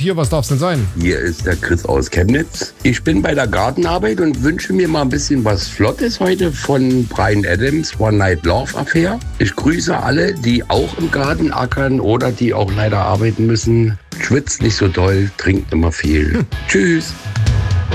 hier, was darf's denn sein? Hier ist der Chris aus Chemnitz. Ich bin bei der Gartenarbeit und wünsche mir mal ein bisschen was Flottes heute von Bryan Adams, One Night Love Affair. Ich grüße alle, die auch im Garten ackern oder die auch leider arbeiten müssen. Schwitzt nicht so doll, trinkt immer viel. Tschüss.